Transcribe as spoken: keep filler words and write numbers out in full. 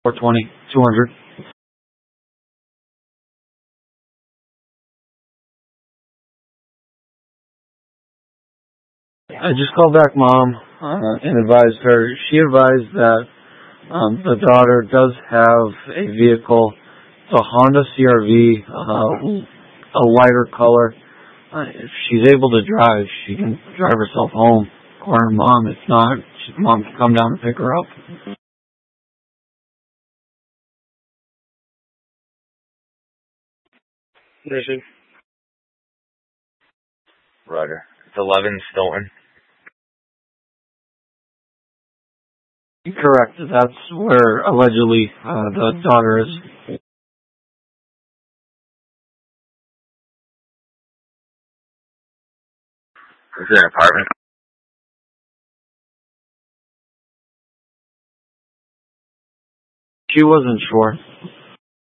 four twenty, two hundred. I just called back mom uh, and advised her. She advised that um, the daughter does have a vehicle. It's a Honda C R V, uh, a lighter color. Uh, if she's able to drive, she can drive herself home. Or her mom, if not, she, mom can come down and pick her up. Listen. Roger. It's eleven Stoughton. Correct. That's where allegedly uh, the daughter is. Is it an apartment? She wasn't sure.